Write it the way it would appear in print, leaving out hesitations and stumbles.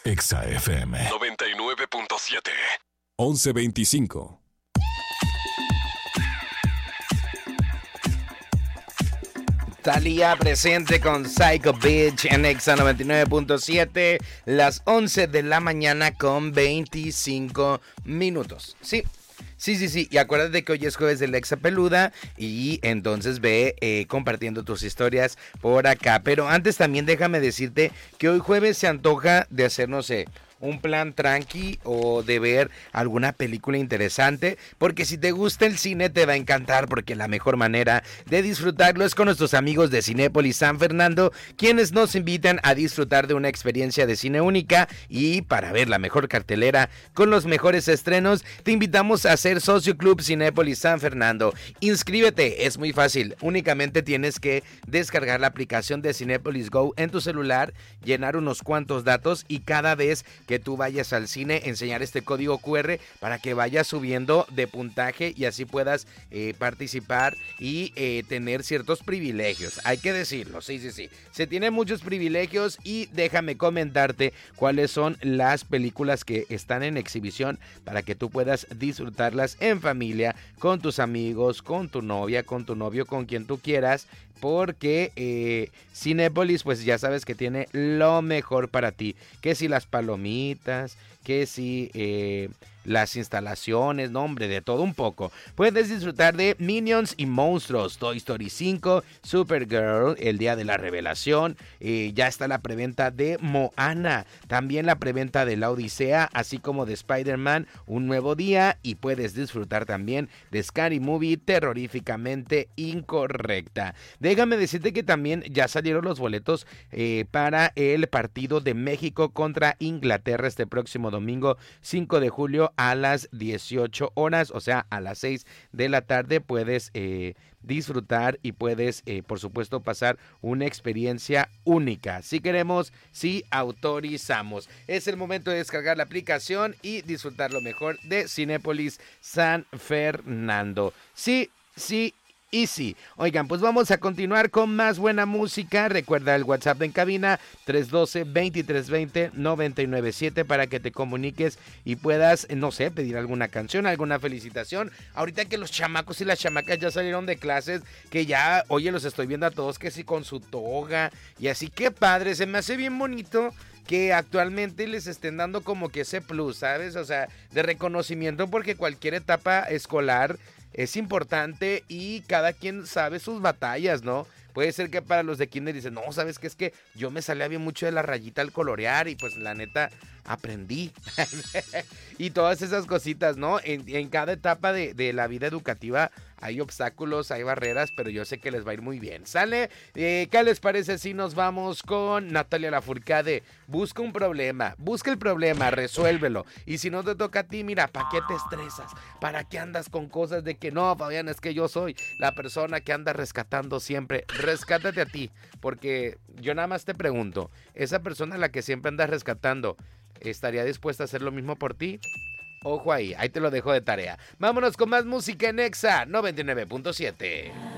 Exa FM 99.7 11:25. Thalía presente con Psycho Bitch en Exa 99.7, las 11 de la mañana con 25 minutos. Sí. Y acuérdate que hoy es jueves del Exa Peluda y entonces ve compartiendo tus historias por acá. Pero antes también déjame decirte que hoy jueves se antoja de hacer, no sé, un plan tranqui o de ver alguna película interesante, porque si te gusta el cine te va a encantar, porque la mejor manera de disfrutarlo es con nuestros amigos de Cinépolis San Fernando, quienes nos invitan a disfrutar de una experiencia de cine única. Y para ver la mejor cartelera con los mejores estrenos, te invitamos a ser socio Club Cinépolis San Fernando. Inscríbete, es muy fácil, únicamente tienes que descargar la aplicación de Cinépolis Go en tu celular, llenar unos cuantos datos y cada vez que tú vayas al cine enseñar este código QR para que vayas subiendo de puntaje y así puedas participar y tener ciertos privilegios. Hay que decirlo, sí. Se tienen muchos privilegios y déjame comentarte cuáles son las películas que están en exhibición para que tú puedas disfrutarlas en familia, con tus amigos, con tu novia, con tu novio, con quien tú quieras, porque Cinépolis pues ya sabes que tiene lo mejor para ti, que si las palomitas, que si las instalaciones, no hombre, de todo un poco. Puedes disfrutar de Minions y Monstruos, Toy Story 5, Supergirl, El Día de la Revelación, ya está la preventa de Moana, también la preventa de La Odisea, así como de Spider-Man, Un Nuevo Día, y puedes disfrutar también de Scary Movie, Terroríficamente Incorrecta. Déjame decirte que también ya salieron los boletos para el partido de México contra Inglaterra este próximo domingo 5 de julio a las 18 horas, o sea, a las 6 de la tarde puedes disfrutar y puedes, por supuesto, pasar una experiencia única. Si queremos, si autorizamos. Es el momento de descargar la aplicación y disfrutar lo mejor de Cinépolis San Fernando. Sí. Y sí, oigan, pues vamos a continuar con más buena música. Recuerda el WhatsApp en cabina 312-2320-997 para que te comuniques y puedas, no sé, pedir alguna canción, alguna felicitación. Ahorita que los chamacos y las chamacas ya salieron de clases, que ya, oye, los estoy viendo a todos que sí con su toga y así, qué padre, se me hace bien bonito que actualmente les estén dando como que ese plus, ¿sabes? O sea, de reconocimiento, porque cualquier etapa escolar es importante y cada quien sabe sus batallas, ¿no? Puede ser que para los de kinder dicen, no, ¿sabes qué? Es que yo me salía bien mucho de la rayita al colorear y pues la neta aprendí. Y todas esas cositas, ¿no? En cada etapa de la vida educativa hay obstáculos, hay barreras, pero yo sé que les va a ir muy bien. ¿Sale? ¿Qué les parece si nos vamos con Natalia Lafourcade? Busca un problema, busca el problema, resuélvelo. Y si no te toca a ti, mira, ¿para qué te estresas? ¿Para qué andas con cosas de que no, Fabián, es que yo soy la persona que anda rescatando siempre? Rescátate a ti, porque yo nada más te pregunto, esa persona a la que siempre andas rescatando, ¿estaría dispuesta a hacer lo mismo por ti? Ojo ahí te lo dejo de tarea. Vámonos con más música en Exa 99.7.